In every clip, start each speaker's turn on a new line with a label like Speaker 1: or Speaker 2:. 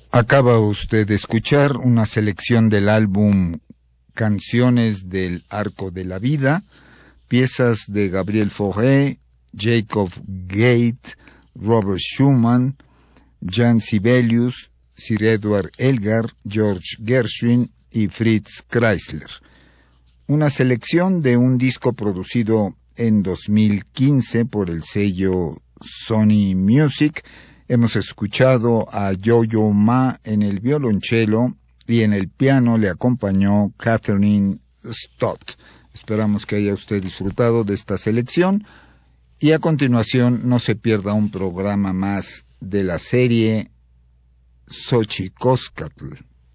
Speaker 1: Acaba usted de escuchar una selección del álbum Canciones del Arco de la Vida, piezas de Gabriel Fauré, Jacob Gate, Robert Schumann, Jan Sibelius, Sir Edward Elgar, George Gershwin y Fritz Kreisler. Una selección de un disco producido en 2015 por el sello Sony Music. Hemos escuchado a Yo-Yo Ma en el violonchelo y en el piano le acompañó Catherine Stott. Esperamos que haya usted disfrutado de esta selección y a continuación no se pierda un programa más de la serie Xochicóscatl.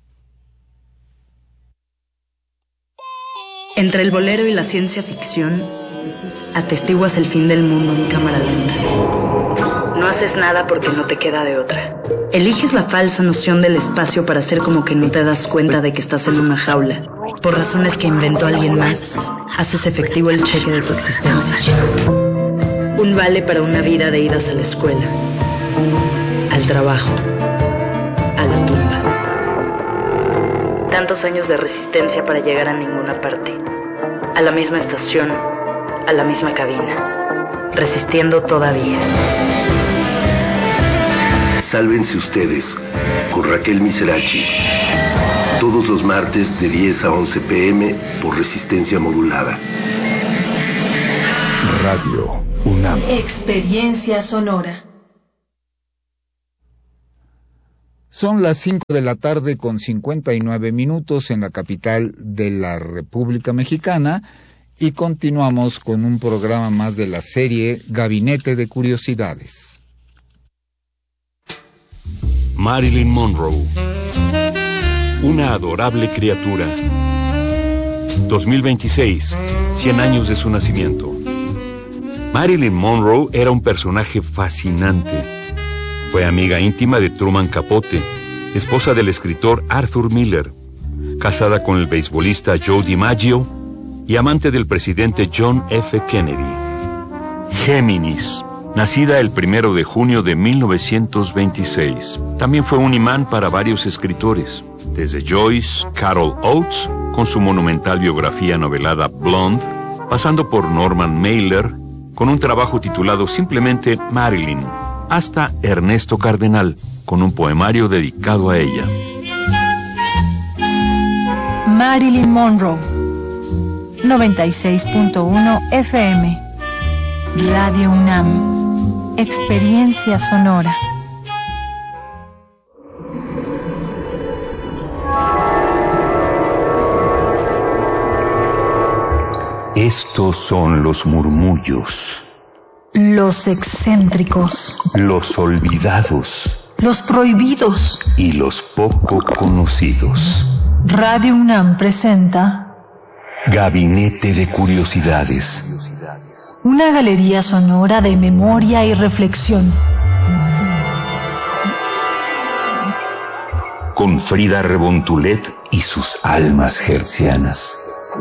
Speaker 2: Entre el bolero y la ciencia ficción, atestiguas el fin del mundo en cámara lenta. No haces nada porque no te queda de otra. Eliges la falsa noción del espacio para hacer como que no te das cuenta de que estás en una jaula. Por razones que inventó alguien más, haces efectivo el cheque de tu existencia. Un vale para una vida de idas a la escuela, al trabajo, a la tumba. Tantos años de resistencia para llegar a ninguna parte. A la misma estación, a la misma cabina. Resistiendo todavía.
Speaker 3: Sálvense ustedes, con Raquel Miserachi. Todos los martes de 10 a 11 p.m. por resistencia modulada.
Speaker 1: Radio UNAM.
Speaker 4: Experiencia sonora.
Speaker 1: Son las 5 de la tarde con 59 minutos en la capital de la República Mexicana y continuamos con un programa más de la serie Gabinete de Curiosidades.
Speaker 5: Marilyn Monroe, una adorable criatura. 2026, 100 años de su nacimiento. Marilyn Monroe era un personaje fascinante. Fue amiga íntima de Truman Capote, esposa del escritor Arthur Miller, casada con el beisbolista Joe DiMaggio y amante del presidente John F. Kennedy. Géminis, nacida el 1 de junio de 1926. También fue un imán para varios escritores, desde Joyce Carol Oates, con su monumental biografía novelada Blonde, pasando por Norman Mailer, con un trabajo titulado simplemente Marilyn, hasta Ernesto Cardenal, con un poemario dedicado a ella.
Speaker 4: Marilyn Monroe, 96.1 FM, Radio UNAM, Experiencia sonora.
Speaker 6: Estos son los murmullos.
Speaker 4: Los excéntricos.
Speaker 6: Los olvidados.
Speaker 4: Los prohibidos.
Speaker 6: Y los poco conocidos.
Speaker 4: Radio UNAM presenta
Speaker 6: Gabinete de Curiosidades.
Speaker 4: Una galería sonora de memoria y reflexión.
Speaker 6: Con Frida Rebontulet y sus almas hertzianas.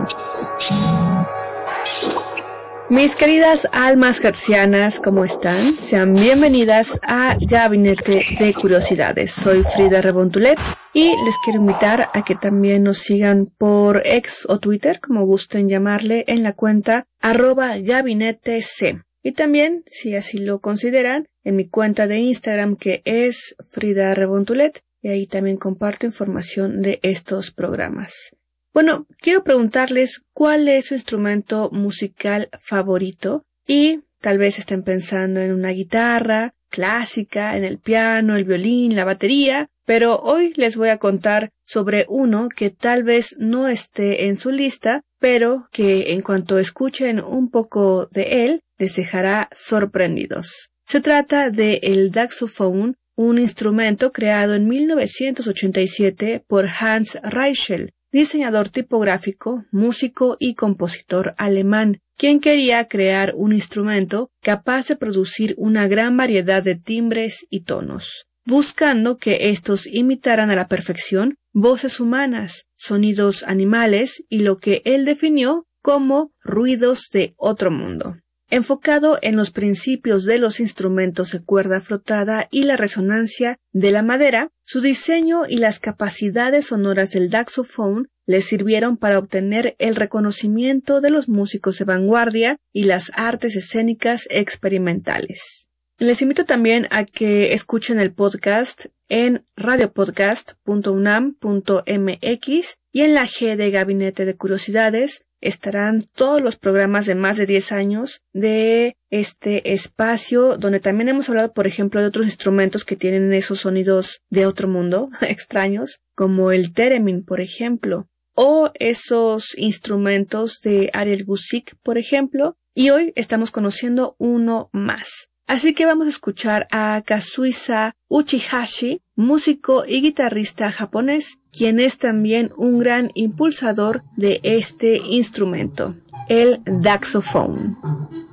Speaker 7: Mis queridas almas hertzianas, ¿cómo están? Sean bienvenidas a Gabinete de Curiosidades. Soy Frida Rebontulet y les quiero invitar a que también nos sigan por X o Twitter, como gusten llamarle, en la cuenta @gabinetec. Y también, si así lo consideran, en mi cuenta de Instagram, que es Frida Rebontulet, y ahí también comparto información de estos programas. Bueno, quiero preguntarles cuál es su instrumento musical favorito y tal vez estén pensando en una guitarra clásica, en el piano, el violín, la batería, pero hoy les voy a contar sobre uno que tal vez no esté en su lista, pero que en cuanto escuchen un poco de él, les dejará sorprendidos. Se trata de el Saxophone, un instrumento creado en 1987 por Hans Reichel, diseñador tipográfico, músico y compositor alemán, quien quería crear un instrumento capaz de producir una gran variedad de timbres y tonos, buscando que estos imitaran a la perfección voces humanas, sonidos animales y lo que él definió como ruidos de otro mundo. Enfocado en los principios de los instrumentos de cuerda frotada y la resonancia de la madera, Su diseño y las capacidades sonoras del Daxophone le sirvieron para obtener el reconocimiento de los músicos de vanguardia y las artes escénicas experimentales. Les invito también a que escuchen el podcast en radiopodcast.unam.mx y en la G de Gabinete de Curiosidades estarán todos los programas de más de 10 años de este espacio, donde también hemos hablado, por ejemplo, de otros instrumentos que tienen esos sonidos de otro mundo, extraños, como el theremin, por ejemplo, o esos instrumentos de Ariel Guzik, por ejemplo, y hoy estamos conociendo uno más. Así que vamos a escuchar a Kazuhisa Uchihashi, músico y guitarrista japonés, quien es también un gran impulsador de este instrumento, el Daxophone.